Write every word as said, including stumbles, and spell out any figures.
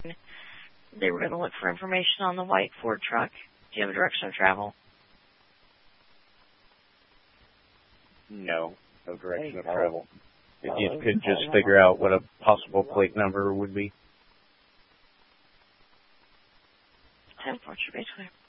They were going to look for information on the white Ford truck. Do you have a direction of travel? No, no direction of travel. If you could just figure out what a possible plate number would be. ten four, True Bay twenty.